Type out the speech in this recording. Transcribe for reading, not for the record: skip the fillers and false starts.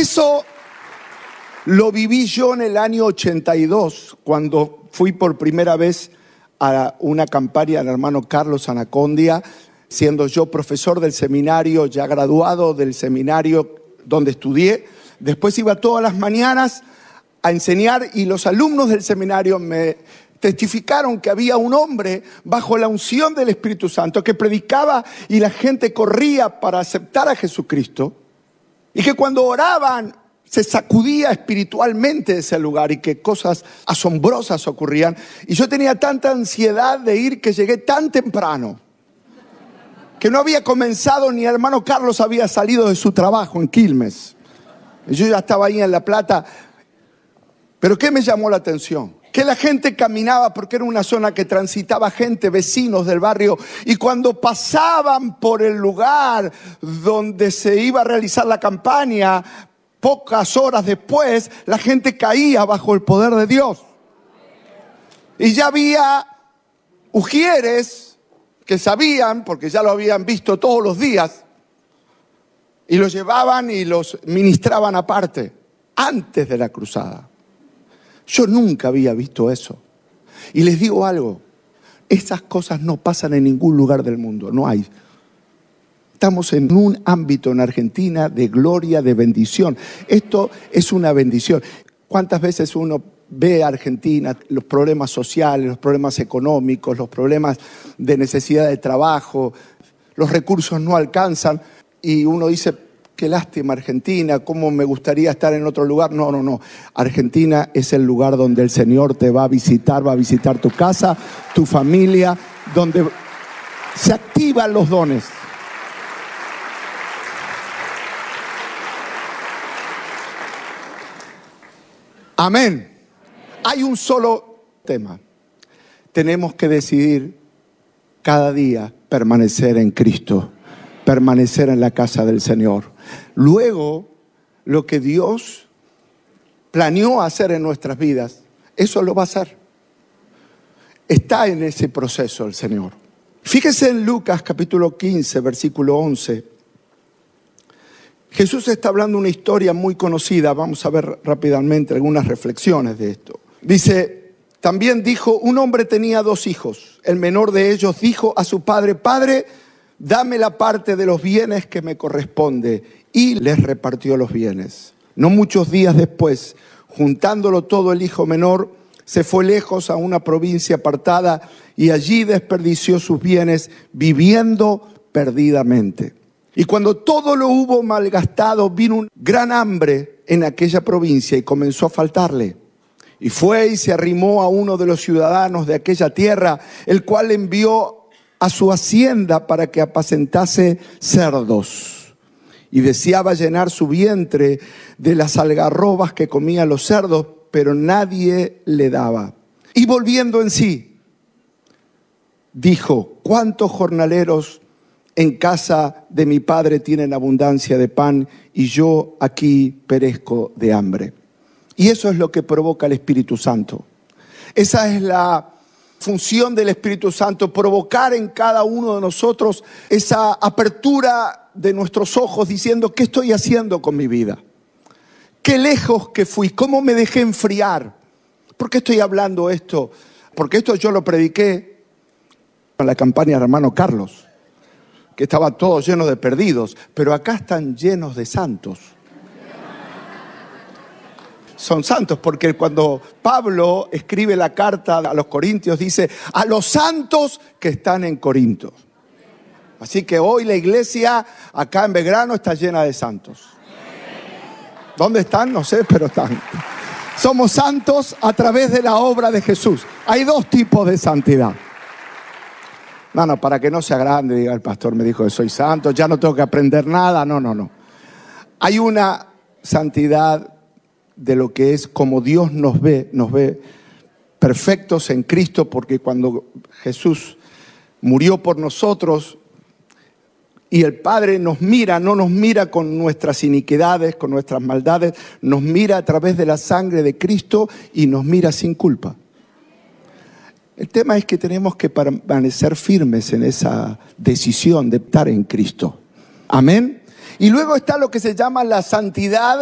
Eso lo viví yo en el año 82, cuando fui por primera vez a una campaña del hermano Carlos Anacondia, siendo yo profesor del seminario, ya graduado del seminario donde estudié. Después iba todas las mañanas a enseñar y los alumnos del seminario me testificaron que había un hombre bajo la unción del Espíritu Santo que predicaba y la gente corría para aceptar a Jesucristo, y que cuando oraban se sacudía espiritualmente ese lugar y que cosas asombrosas ocurrían. Y yo tenía tanta ansiedad de ir que llegué tan temprano que no había comenzado ni el hermano Carlos había salido de su trabajo en Quilmes. Y yo ya estaba ahí en La Plata. Pero ¿qué me llamó la atención? Que la gente caminaba, porque era una zona que transitaba gente, vecinos del barrio, y cuando pasaban por el lugar donde se iba a realizar la campaña, pocas horas después, la gente caía bajo el poder de Dios. Y ya había ujieres que sabían, porque ya lo habían visto todos los días, y los llevaban y los ministraban aparte, antes de la cruzada. Yo nunca había visto eso. Y les digo algo, esas cosas no pasan en ningún lugar del mundo, no hay. Estamos en un ámbito en Argentina de gloria, de bendición. Esto es una bendición. ¿Cuántas veces uno ve a Argentina, los problemas sociales, los problemas económicos, los problemas de necesidad de trabajo, los recursos no alcanzan y uno dice, qué lástima Argentina, cómo me gustaría estar en otro lugar? No. Argentina es el lugar donde el Señor te va a visitar tu casa, tu familia, donde se activan los dones. Amén. Hay un solo tema. Tenemos que decidir cada día permanecer en Cristo, permanecer en la casa del Señor. Luego, lo que Dios planeó hacer en nuestras vidas, eso lo va a hacer. Está en ese proceso el Señor. Fíjese en Lucas capítulo 15, versículo 11. Jesús está hablando una historia muy conocida. Vamos a ver rápidamente algunas reflexiones de esto. Dice, también dijo, un hombre tenía 2 hijos. El menor de ellos dijo a su padre, Padre, dame la parte de los bienes que me corresponde. Y les repartió los bienes. No muchos días después, juntándolo todo, el hijo menor se fue lejos a una provincia apartada y allí desperdició sus bienes viviendo perdidamente. Y cuando todo lo hubo malgastado, vino un gran hambre en aquella provincia y comenzó a faltarle. Y fue y se arrimó a uno de los ciudadanos de aquella tierra, el cual envió a su hacienda para que apacentase cerdos. Y deseaba llenar su vientre de las algarrobas que comían los cerdos, pero nadie le daba. Y volviendo en sí, dijo, ¿cuántos jornaleros en casa de mi padre tienen abundancia de pan y yo aquí perezco de hambre? Y eso es lo que provoca el Espíritu Santo. Esa es la función del Espíritu Santo, provocar en cada uno de nosotros esa apertura de nuestros ojos diciendo, ¿qué estoy haciendo con mi vida? ¿Qué lejos que fui? ¿Cómo me dejé enfriar? ¿Por qué estoy hablando esto? Porque esto yo lo prediqué en la campaña del hermano Carlos, que estaba todo lleno de perdidos, pero acá están llenos de santos. Son santos porque cuando Pablo escribe la carta a los Corintios dice, a los santos que están en Corinto. Así que hoy la iglesia acá en Belgrano está llena de santos. ¿Dónde están? No sé, pero están. Somos santos a través de la obra de Jesús. Hay 2 tipos de santidad. No, para que no sea grande, diga el pastor me dijo que soy santo, ya no tengo que aprender nada. No. Hay una santidad de lo que es como Dios nos ve perfectos en Cristo, porque cuando Jesús murió por nosotros y el Padre nos mira, no nos mira con nuestras iniquidades, con nuestras maldades, nos mira a través de la sangre de Cristo y nos mira sin culpa. El tema es que tenemos que permanecer firmes en esa decisión de estar en Cristo. Amén. Y luego está lo que se llama la santidad